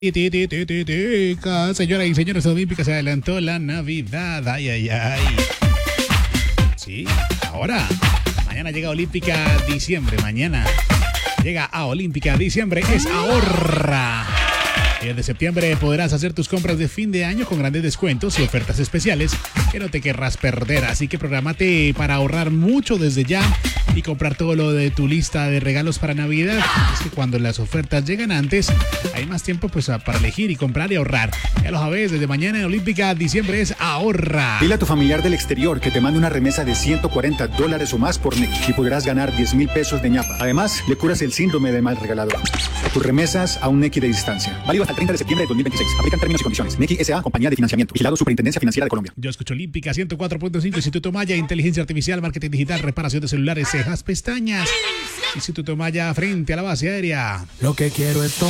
Señoras y señores olímpicas, se adelantó la Navidad. Ay, ay, ay. Sí, ahora. Mañana llega Olímpica Diciembre. Mañana llega a Olímpica Diciembre. Es ahorra. Desde septiembre podrás hacer tus compras de fin de año con grandes descuentos y ofertas especiales que no te querrás perder. Así que prográmate para ahorrar mucho desde ya y comprar todo lo de tu lista de regalos para Navidad. Es que cuando las ofertas llegan antes, hay más tiempo pues para elegir y comprar y ahorrar. Ya lo sabes, desde mañana en Olímpica Diciembre es ahorra. Dile a tu familiar del exterior que te mande una remesa de $140 o más por Nequi y podrás ganar 10,000 pesos de ñapa. Además, le curas el síndrome de mal regalador. Tus remesas a un Nequi de distancia. Válido hasta el 30 de septiembre de 2026. Aplican términos y condiciones. Nequi S.A. Compañía de Financiamiento. Vigilado Superintendencia Financiera de Colombia. Yo escucho Olímpica 104.5, Instituto Maya, Inteligencia Artificial, Marketing Digital, Reparación de celulares, cejas, pestañas. Instituto Maya frente a la base aérea. Lo que quiero es todo.